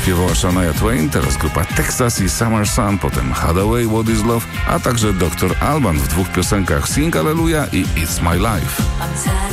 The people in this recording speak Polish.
śpiewała Shania Twain, teraz grupa Texas i Summer Sun, potem Hathaway, What is Love, a także Dr. Alban w 2 piosenkach Sing Hallelujah i It's My Life.